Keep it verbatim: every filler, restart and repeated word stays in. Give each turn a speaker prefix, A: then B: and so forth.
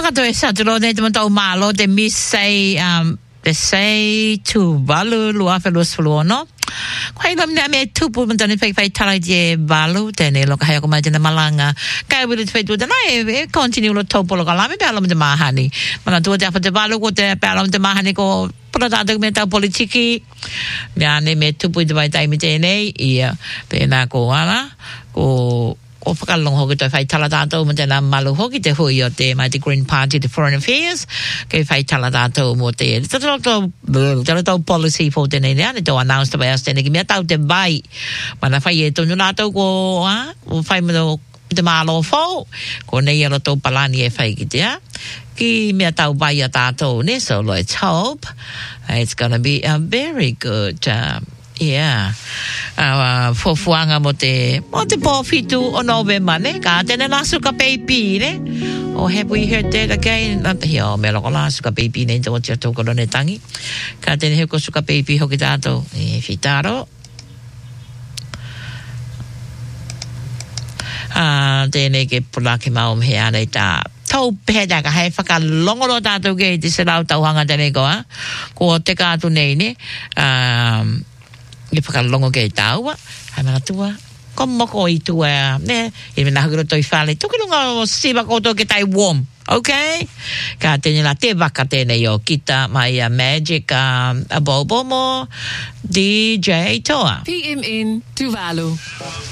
A: Whakato e sa tolo ne te matau malo te misei um, te sei tu valu lua felus fluono. Kwai ngam na me tupu mantani fai fai tala je valu tene lo kahaya ko majana malanga. Kai wili te fai tu tana e continue lo topo lo kalame pe alam te mahani. Mana tu te apa te valu ko te pe alam te mahani ko pada tātou me tau politiki. Mea ne me tupu i te vai taimi tēnei ia pēnā ko ana ko o whakalong hoki toi whai tala tātou mo tēnā malu hoki te hui o te mai te Green Party te Foreign Affairs kei whai tala tātou mo te tala tau policy fo tēnei nea ne tau announce te vai as tēnei ki mea tau te vai mana whai e tonu nātou ko o whai mo te mālo fo ko nei alo tau palani e whai ki te a ki mea tau vai a tātou ne so let's hope it's gonna be a very good uh, yeah uh, fofuanga mo te mo te pōwhitu o November ne ka tēne lasu ka baby ne oh have we heard that again not here me loko lasu ka baby ne tō tia tō korone tangi ka tēne heko suka baby hoki tātou e whitaro ah tēne ke pula ke maum he anei tā tau pēda ka hei whakalongoro tātou ke te se lau tauhanga tēne koa ko te kātu nei ne um, i whakalongo ke tāua hai mana tua ko moko i tua ne i mena haguro toi whale tuki lunga o siwa koto ke tai warm okay ka tēne la te waka tēne o kita mai a magic um, a bobo mo D J Toa
B: P M N Tuvalu.